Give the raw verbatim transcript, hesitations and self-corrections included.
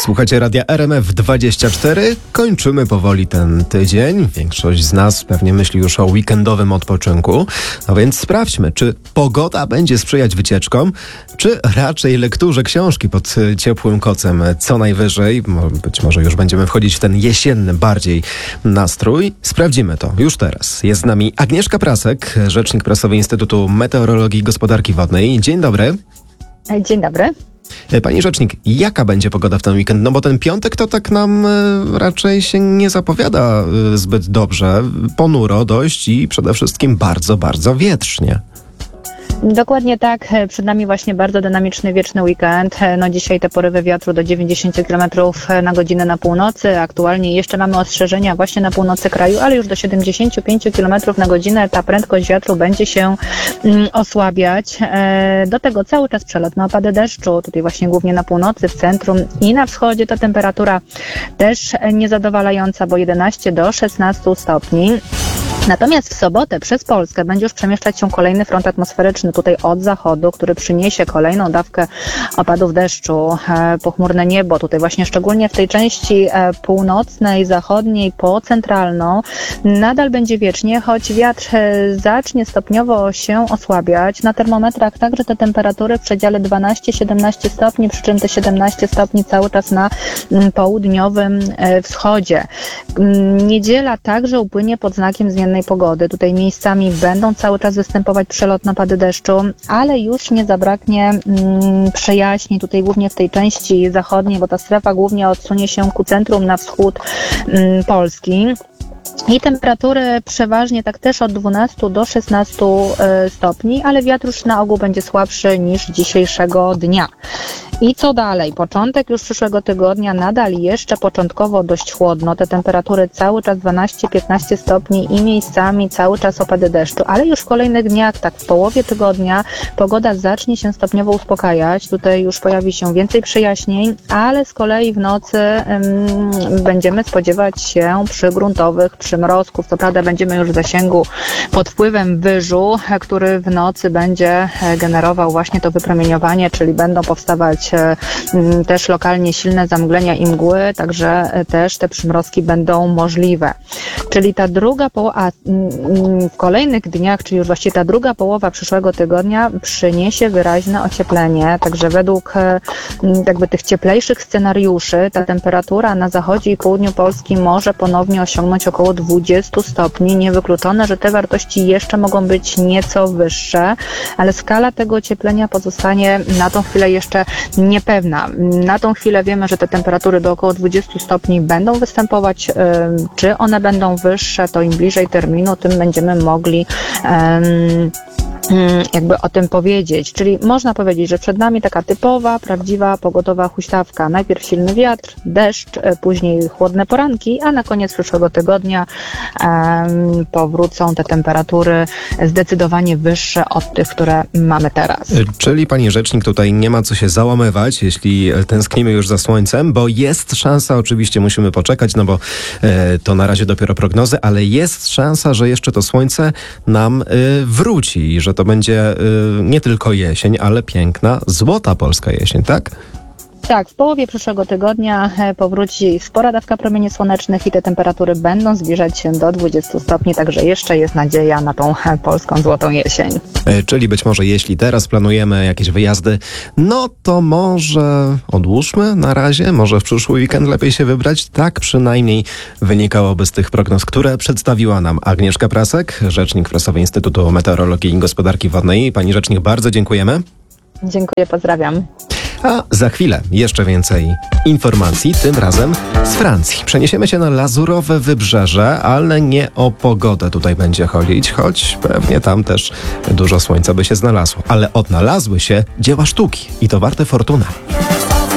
Słuchacie Radia R M F dwadzieścia cztery. Kończymy powoli ten tydzień. Większość z nas pewnie myśli już o weekendowym odpoczynku. No więc sprawdźmy, czy pogoda będzie sprzyjać wycieczkom, czy raczej lekturze książki pod ciepłym kocem co najwyżej. Być może już będziemy wchodzić w ten jesienny bardziej nastrój. Sprawdzimy to już teraz. Jest z nami Agnieszka Prasek, rzecznik prasowy Instytutu Meteorologii i Gospodarki Wodnej. Dzień dobry. Dzień dobry. Pani rzecznik, jaka będzie pogoda w ten weekend? No bo ten piątek to tak nam y, raczej się nie zapowiada y, zbyt dobrze. Ponuro dość i przede wszystkim bardzo, bardzo wietrznie. Dokładnie tak. Przed nami właśnie bardzo dynamiczny, wieczny weekend. No dzisiaj te porywy wiatru do dziewięćdziesiąt kilometrów na godzinę na północy. Aktualnie jeszcze mamy ostrzeżenia właśnie na północy kraju, ale już do siedemdziesiąt pięć kilometrów na godzinę ta prędkość wiatru będzie się mm, osłabiać. E, do tego cały czas przelotne opady deszczu. Tutaj właśnie głównie na północy, w centrum i na wschodzie ta temperatura też niezadowalająca, bo jedenaście do szesnastu stopni. Natomiast w sobotę przez Polskę będzie już przemieszczać się kolejny front atmosferyczny tutaj od zachodu, który przyniesie kolejną dawkę opadów deszczu, e, pochmurne niebo. Tutaj właśnie szczególnie w tej części e, północnej, zachodniej, po centralną nadal będzie wiecznie, choć wiatr e, zacznie stopniowo się osłabiać. Na termometrach także te temperatury w przedziale dwanaście do siedemnastu stopni, przy czym te siedemnaście stopni cały czas na m, południowym e, wschodzie. M, niedziela także upłynie pod znakiem zmiennej pogody. Tutaj miejscami będą cały czas występować przelotne opady deszczu, ale już nie zabraknie mm, przejaśnień tutaj głównie w tej części zachodniej, bo ta strefa głównie odsunie się ku centrum na wschód mm, Polski. I temperatury przeważnie tak też od dwunastu do szesnastu stopni, ale wiatr już na ogół będzie słabszy niż dzisiejszego dnia. I co dalej? Początek już przyszłego tygodnia nadal jeszcze początkowo dość chłodno. Te temperatury cały czas dwanaście do piętnastu stopni i miejscami cały czas opady deszczu, ale już w kolejnych dniach, tak w połowie tygodnia, pogoda zacznie się stopniowo uspokajać. Tutaj już pojawi się więcej przejaśnień, ale z kolei w nocy ym, będziemy spodziewać się przygruntowych przymrozków. Co prawda będziemy już w zasięgu pod wpływem wyżu, który w nocy będzie generował właśnie to wypromieniowanie, czyli będą powstawać też lokalnie silne zamglenia i mgły, także też te przymrozki będą możliwe. Czyli ta druga połowa, w kolejnych dniach, czyli już właściwie ta druga połowa przyszłego tygodnia przyniesie wyraźne ocieplenie, także według jakby tych cieplejszych scenariuszy ta temperatura na zachodzie i południu Polski może ponownie osiągnąć około dwudziestu stopni. Niewykluczone, że te wartości jeszcze mogą być nieco wyższe, ale skala tego ocieplenia pozostanie na tą chwilę jeszcze niepewna. Na tą chwilę wiemy, że te temperatury do około dwudziestu stopni będą występować. Czy one będą wyższe, to im bliżej terminu, tym będziemy mogli um, jakby o tym powiedzieć. Czyli można powiedzieć, że przed nami taka typowa, prawdziwa, pogodowa huśtawka. Najpierw silny wiatr, deszcz, później chłodne poranki, a na koniec przyszłego tygodnia um, powrócą te temperatury zdecydowanie wyższe od tych, które mamy teraz. Czyli pani rzecznik, tutaj nie ma co się załamywać, jeśli tęsknimy już za słońcem, bo jest szansa, oczywiście musimy poczekać, no bo e, to na razie dopiero prognozy, ale jest szansa, że jeszcze to słońce nam e, wróci i że to będzie y, nie tylko jesień, ale piękna, złota polska jesień, tak? Tak, w połowie przyszłego tygodnia powróci spora dawka promieni słonecznych i te temperatury będą zbliżać się do dwudziestu stopni, także jeszcze jest nadzieja na tą polską złotą jesień. Czyli być może jeśli teraz planujemy jakieś wyjazdy, no to może odłóżmy na razie, może w przyszły weekend lepiej się wybrać. Tak przynajmniej wynikałoby z tych prognoz, które przedstawiła nam Agnieszka Prasek, rzecznik prasowy Instytutu Meteorologii i Gospodarki Wodnej. Pani rzecznik, bardzo dziękujemy. Dziękuję, pozdrawiam. A za chwilę jeszcze więcej informacji, tym razem z Francji. Przeniesiemy się na lazurowe wybrzeże, ale nie o pogodę tutaj będzie chodzić, choć pewnie tam też dużo słońca by się znalazło. Ale odnalazły się dzieła sztuki i to warte fortuny.